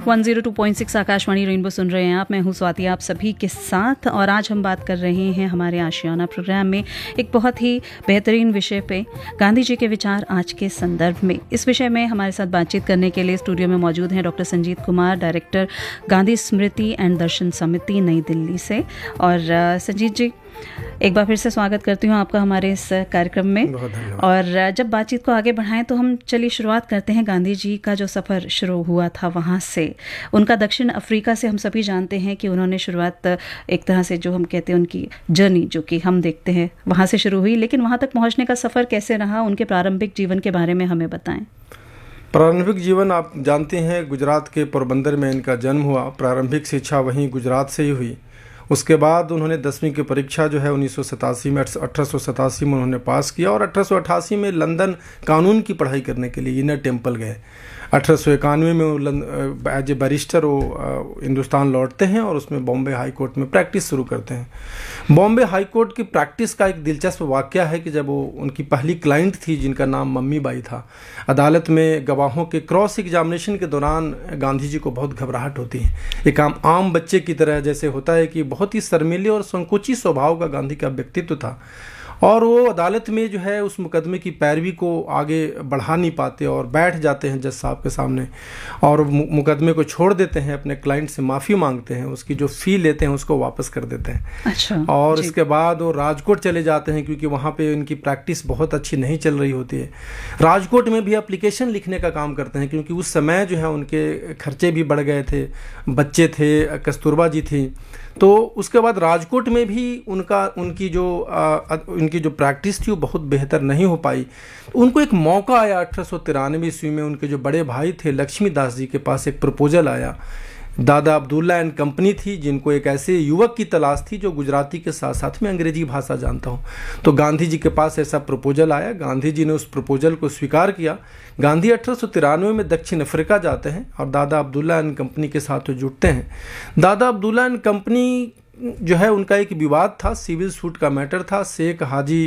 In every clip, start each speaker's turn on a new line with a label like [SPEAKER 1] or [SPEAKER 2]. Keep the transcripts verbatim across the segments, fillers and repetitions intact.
[SPEAKER 1] One zero two point six Akashvani rainbow सुन रहे हैं आप। मैं हूं स्वाति आप सभी के साथ, और आज हम बात कर रहे हैं हमारे आशियाना प्रोग्राम में एक बहुत ही बेहतरीन विषय पे, गांधी जी के विचार आज के संदर्भ में। इस विषय में हमारे साथ बातचीत करने के लिए स्टूडियो में मौजूद हैं doctor Sanjeet Kumar, director Gandhi Smriti and दर्शन समिति नई दिल्ली से। और संजीत जी, एक बार फिर से स्वागत करती हूँ आपका हमारे इस कार्यक्रम में। और जब बातचीत को आगे बढ़ाएं तो हम चलिए शुरुआत करते हैं गांधी जी का जो सफ़र शुरू हुआ था वहाँ से। उनका दक्षिण अफ्रीका से हम सभी जानते हैं कि उन्होंने शुरुआत एक तरह से, जो हम कहते हैं उनकी जर्नी, जो कि हम देखते हैं वहाँ से शुरू हुई, लेकिन वहाँ तक पहुँचने का सफ़र कैसे रहा, उनके प्रारंभिक जीवन के बारे में हमें बताएं।
[SPEAKER 2] प्रारंभिक जीवन आप जानते हैं, गुजरात के पोरबंदर में इनका जन्म हुआ। प्रारंभिक शिक्षा वहीं गुजरात से ही हुई। उसके बाद उन्होंने दसवीं की परीक्षा जो है उन्नीस सौ सतासी में अठारह सौ सतासी में उन्होंने पास किया, और अठारह सौ अट्ठासी में लंदन कानून की पढ़ाई करने के लिए इनर टेम्पल गए। अठारह सौ इक्यानवे में वो एज ए बैरिस्टर वो हिंदुस्तान लौटते हैं और उसमें बॉम्बे हाई कोर्ट में प्रैक्टिस शुरू करते हैं। बॉम्बे हाई कोर्ट की प्रैक्टिस का एक दिलचस्प वाक़या है कि जब वो उनकी पहली क्लाइंट थी जिनका नाम मम्मी बाई था, अदालत में गवाहों के क्रॉस एग्जामिनेशन के दौरान गांधी जी को बहुत घबराहट होती है। एक आम आम बच्चे की तरह जैसे होता है कि बहुत ही शर्मीले और संकोची स्वभाव का गांधी का व्यक्तित्व था, और वो अदालत में जो है उस मुकदमे की पैरवी को आगे बढ़ा नहीं पाते और बैठ जाते हैं जज साहब के सामने, और मुकदमे को छोड़ देते हैं, अपने क्लाइंट से माफ़ी मांगते हैं, उसकी जो फ़ी लेते हैं उसको वापस कर देते हैं।
[SPEAKER 1] अच्छा।
[SPEAKER 2] और इसके बाद वो राजकोट चले जाते हैं क्योंकि वहाँ पे उनकी प्रैक्टिस बहुत अच्छी नहीं चल रही होती है। राजकोट में भी एप्लीकेशन लिखने का काम करते हैं क्योंकि उस समय जो है उनके खर्चे भी बढ़ गए थे, बच्चे थे, कस्तूरबा जी थी। तो उसके बाद राजकोट में भी उनका उनकी जो आ, उनकी जो प्रैक्टिस थी वो बहुत बेहतर नहीं हो पाई। उनको एक मौका आया अठारह सौ तिरानवे ईस्वी में, उनके जो बड़े भाई थे लक्ष्मी दास जी के पास एक प्रपोजल आया। दादा अब्दुल्ला एंड कंपनी थी जिनको एक ऐसे युवक की तलाश थी जो गुजराती के साथ साथ में अंग्रेजी भाषा जानता हो। तो गांधी जी के पास ऐसा प्रपोजल आया, गांधी जी ने उस प्रपोजल को स्वीकार किया। गांधी अठारह सौ तिरानवे में दक्षिण अफ्रीका जाते हैं और दादा अब्दुल्ला एंड कंपनी के साथ जुड़ते हैं। दादा अब्दुल्ला एंड कंपनी जो है उनका एक विवाद था, सिविल सूट का मैटर था। शेख हाजी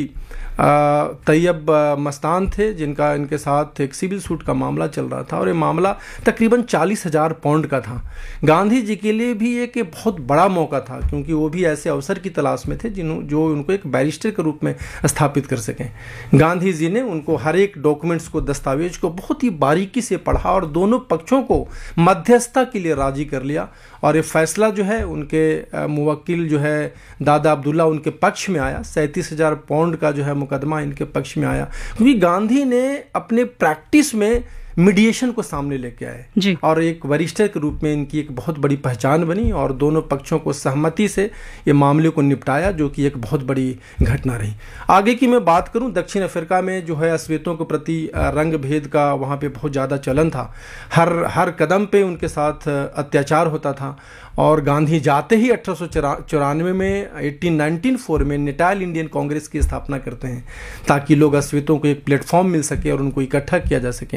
[SPEAKER 2] तैयब मस्तान थे जिनका इनके साथ एक सिविल सूट का मामला चल रहा था, और ये मामला तकरीबन चालीस हजार पाउंड का था। गांधी जी के लिए भी एक बहुत बड़ा मौका था क्योंकि वो भी ऐसे अवसर की तलाश में थे जिन्हों जो उनको एक बैरिस्टर के रूप में स्थापित कर सकें। गांधी जी ने उनको हर एक डॉक्यूमेंट्स को, दस्तावेज को बहुत ही बारीकी से पढ़ा और दोनों पक्षों को मध्यस्थता के लिए राजी कर लिया, और ये फैसला जो है उनके मुवक्किल जो है दादा अब्दुल्ला उनके पक्ष में आया। सैंतीस हजार पाउंड का जो है मुकदमा इनके पक्ष में आया क्योंकि गांधी ने अपने प्रैक्टिस में मीडिएशन को सामने लेके आए और एक वरिष्ठ के रूप में इनकी एक बहुत बड़ी पहचान बनी, और दोनों पक्षों को सहमति से ये मामले को निपटाया, जो कि एक बहुत बड़ी घटना रही। आगे की मैं बात करूं, दक्षिण अफ्रीका में जो है अश्वेतों के प्रति रंग भेद का वहाँ पे बहुत ज़्यादा चलन था। हर हर कदम पे उनके साथ अत्याचार होता था, और गांधी जाते ही अठारह सौ चौरानवे में अठारह सौ चौरानवे में नेटाल इंडियन कांग्रेस की स्थापना करते हैं ताकि लोग अश्वेतों को एक प्लेटफॉर्म मिल सके और उनको इकट्ठा किया जा सके।